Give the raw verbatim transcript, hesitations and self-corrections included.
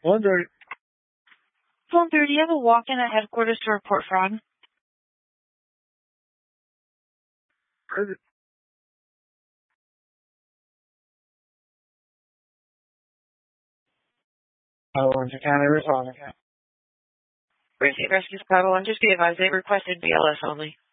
one thirty. Phone three, do you have a walk-in at headquarters to report fraud? Orange County responding. Rescue Rescue Squad one, just be advised they requested B L S only.